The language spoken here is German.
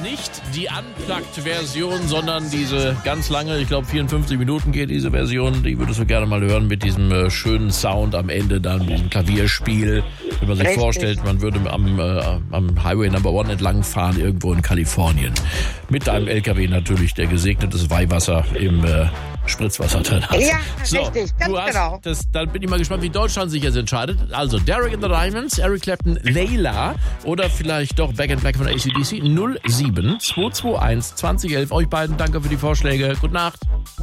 nicht die Unplugged-Version, sondern diese ganz lange, ich glaube 54 Minuten geht diese Version, die würdest du gerne mal hören mit diesem schönen Sound am Ende, dann mit diesem Klavierspiel. Wenn man sich vorstellt, man würde am Highway Number 1 entlang fahren, irgendwo in Kalifornien. Mit einem LKW natürlich, der gesegnetes Weihwasser im Spritzwasser drin hat. Ja, so, richtig, ganz genau. Dann bin ich mal gespannt, wie Deutschland sich jetzt entscheidet. Also Derek and the Diamonds, Eric Clapton, Layla oder vielleicht doch Back in Black von AC/DC 07 221 2011. Euch beiden danke für die Vorschläge. Gute Nacht.